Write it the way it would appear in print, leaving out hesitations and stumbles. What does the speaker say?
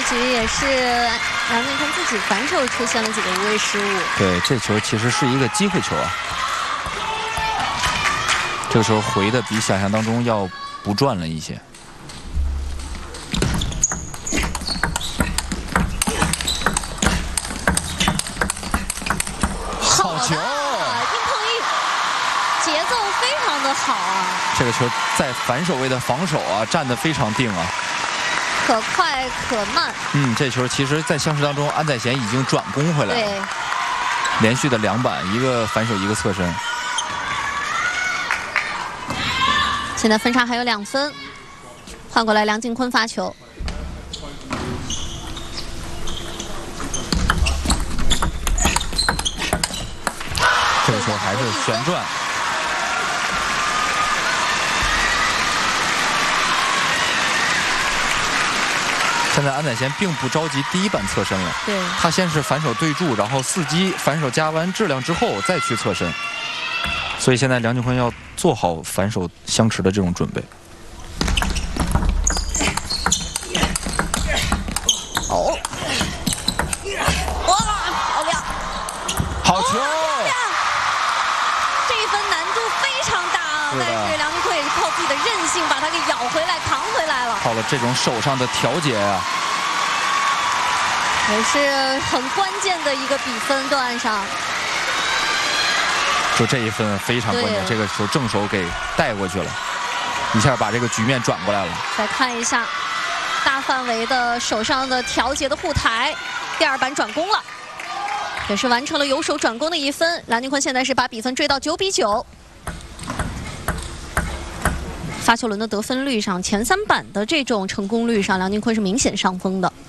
局也是梁靖昆自己反手出现了几个无谓失误。 对，这球其实是一个机会球啊。这个时候回的比想象当中要不转了一些。好球！ 硬碰硬，节奏非常的好啊。 这个球在反手位的防守啊，站得非常定啊。 可快可慢。 这球其实，在相持当中，安宰贤已经转攻回来了。 对， 连续的2板，一个反手，一个侧身。 现在分差还有2分，换过来梁靖昆发球。 这个球还是旋转。现在安宰贤并不着急第1板侧身了， 对， 他先是反手对住，然后伺机反手加弯质量之后再去侧身。所以现在梁靖昆要做好反手相持的这种准备。 哦，哇，漂亮！ 好球！ 这一分难度非常大啊，但是梁靖昆也是靠自己的韧性把它给咬回来、扛回来了。 靠了这种手上的调节啊， 也是很关键的一个比分段上。 就这一分非常关键，这个球正手给带过去了，一下把这个局面转过来了。 再看一下大范围的手上的调节的护台，第2板转攻了，也是完成了有手转攻的1分。梁靖昆现在是把比分追到9比9。发球轮的得分率上，前3板的这种成功率上，梁靖昆是明显上风的。